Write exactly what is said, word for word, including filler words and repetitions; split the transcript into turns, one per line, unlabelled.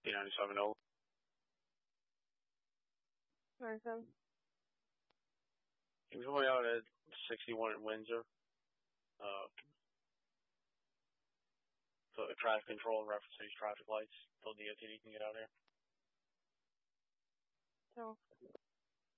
B ninety-seven L.
ninety-seven.
He was going out at sixty-one at Windsor. Uh, so traffic control and references traffic lights. Told D O T he can get out here.
So.